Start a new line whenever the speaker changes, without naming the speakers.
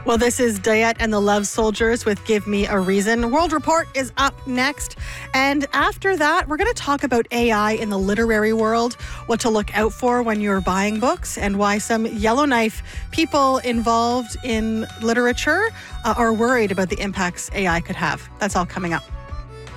Well, this is Diet and the Love Soldiers with Give Me a Reason. World Report is up next. And after that, we're going to talk about AI in the literary world, what to look out for when you're buying books, and why some Yellowknife people involved in literature are worried about the impacts AI could have. That's all coming up.